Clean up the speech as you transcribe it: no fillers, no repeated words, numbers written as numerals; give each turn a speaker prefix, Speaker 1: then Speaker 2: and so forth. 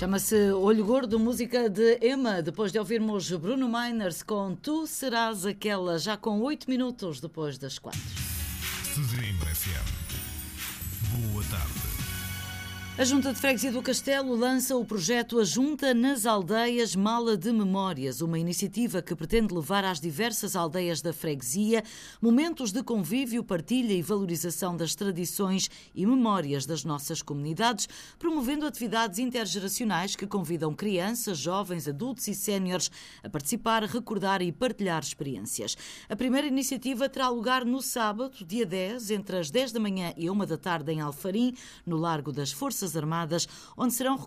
Speaker 1: Chama-se Olho Gordo, música de Emma, depois de ouvirmos Bruno Meiners com Tu Serás Aquela, já com 8 minutos depois das 4.
Speaker 2: Sesimbra FM. Boa tarde.
Speaker 1: A Junta de Freguesia do Castelo lança o projeto A Junta nas Aldeias Mala de Memórias, uma iniciativa que pretende levar às diversas aldeias da freguesia momentos de convívio, partilha e valorização das tradições e memórias das nossas comunidades, promovendo atividades intergeracionais que convidam crianças, jovens, adultos e séniores a participar, recordar e partilhar experiências. A primeira iniciativa terá lugar no sábado, dia 10, entre as 10 da manhã e 1 da tarde em Alfarim, no Largo das Forças Armadas, onde serão